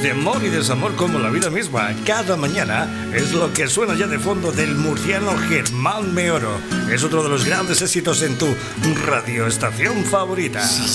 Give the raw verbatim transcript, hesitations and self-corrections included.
de amor y desamor como la vida misma. Cada mañana es lo que suena ya de fondo del murciano Germán Meoro. Es otro de los grandes éxitos en tu radioestación favorita.